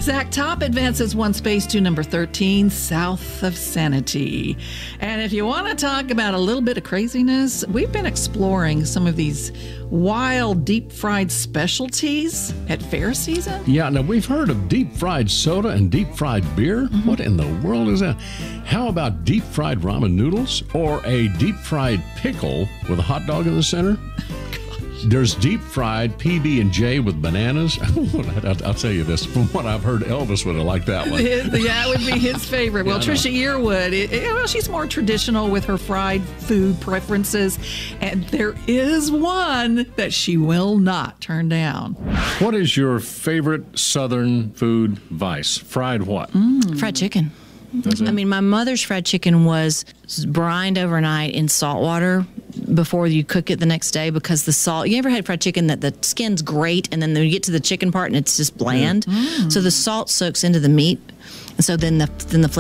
Zach Top advances one space to number 13, South of Sanity. And if you want to talk about a little bit of craziness, we've been exploring some of these wild deep-fried specialties at fair season. Yeah, now we've heard of deep-fried soda and deep-fried beer. What in the world is that? How about deep-fried ramen noodles or a deep-fried pickle with a hot dog in the center? There's deep-fried PB&J with bananas. I'll tell you this. From what I've heard, Elvis would have liked that one. Yeah, it would be his favorite. Well, Trisha Yearwood, she's more traditional with her fried food preferences, and there is one that she will not turn down. What is your favorite Southern food vice? Fried what? Fried chicken. I mean, my mother's fried chicken was brined overnight in salt water before you cook it the next day because the salt. You ever had fried chicken that the skin's great and then you get to the chicken part and it's just bland? So the salt soaks into the meat, and so then the